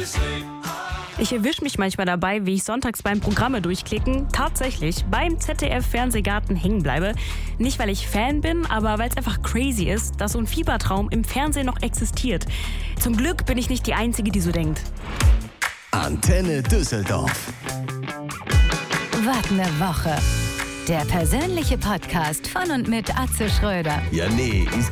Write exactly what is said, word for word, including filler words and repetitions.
Ich erwische mich manchmal dabei, wie ich sonntags beim Programme durchklicken tatsächlich beim Z D F-Fernsehgarten hängen bleibe. Nicht, weil ich Fan bin, aber weil es einfach crazy ist, dass so ein Fiebertraum im Fernsehen noch existiert. Zum Glück bin ich nicht die Einzige, die so denkt. Antenne Düsseldorf. Was ne Woche. Der persönliche Podcast von und mit Atze Schröder. Ja, nee, ist